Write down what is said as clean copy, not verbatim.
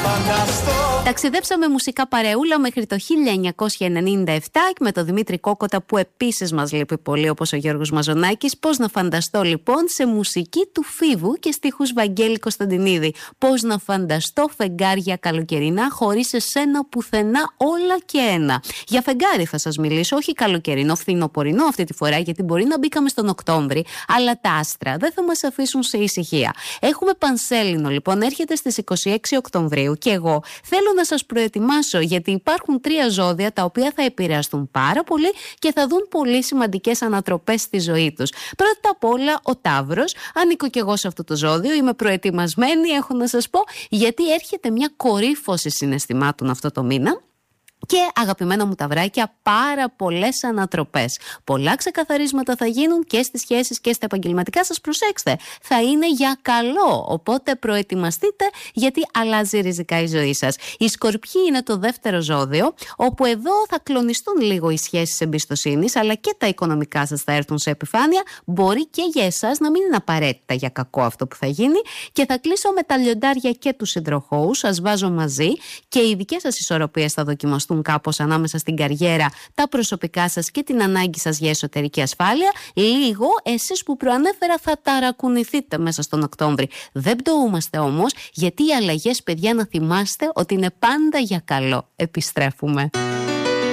Ταξιδέψαμε μουσικά παρεούλα μέχρι το 1997 και με τον Δημήτρη Κόκοτα, που επίσης μας λείπει πολύ, όπως ο Γιώργος Μαζονάκης. Πώς να φανταστώ λοιπόν σε μουσική του Φίβου και στίχους Βαγγέλη Κωνσταντινίδη. Πώς να φανταστώ φεγγάρια καλοκαιρινά χωρίς εσένα πουθενά όλα και ένα. Για φεγγάρι θα σας μιλήσω, όχι καλοκαιρινό, φθινοπορεινό αυτή τη φορά, γιατί μπορεί να μπήκαμε στον Οκτώβρη, αλλά τα άστρα δεν θα μας αφήσουν σε ησυχία. Έχουμε Πανσέλινο λοιπόν, έρχεται στις 26 Οκτωβρίου και εγώ θέλω να σας προετοιμάσω, γιατί υπάρχουν 3 ζώδια τα οποία θα επηρεαστούν πάρα πολύ και θα δουν πολύ σημαντικές ανατροπές στη ζωή τους. Πρώτα απ' όλα ο Ταύρος. Ανήκω κι εγώ σε αυτό το ζώδιο, είμαι προετοιμασμένη, έχω να σας πω, γιατί έρχεται μια κορύφωση συναισθημάτων αυτό το μήνα. Και αγαπημένα μου ταυράκια, πάρα πολλές ανατροπές. Πολλά ξεκαθαρίσματα θα γίνουν και στις σχέσεις και στα επαγγελματικά σας. Προσέξτε, θα είναι για καλό. Οπότε προετοιμαστείτε, γιατί αλλάζει ριζικά η ζωή σας. Οι Σκορπιοί είναι το δεύτερο ζώδιο, όπου εδώ θα κλονιστούν λίγο οι σχέσεις εμπιστοσύνης, αλλά και τα οικονομικά σας θα έρθουν σε επιφάνεια. Μπορεί και για εσάς να μην είναι απαραίτητα για κακό αυτό που θα γίνει. Και θα κλείσω με τα λιοντάρια και τους υδροχόους. Σας βάζω μαζί και οι δικές σας ισορροπίες θα δοκιμαστούν κάπως ανάμεσα στην καριέρα, τα προσωπικά σας και την ανάγκη σας για εσωτερική ασφάλεια. Λίγο εσείς που προανέφερα θα ταρακουνηθείτε μέσα στον Οκτώβρη. Δεν πτωούμαστε όμως, γιατί οι αλλαγές, παιδιά, να θυμάστε ότι είναι πάντα για καλό. Επιστρέφουμε.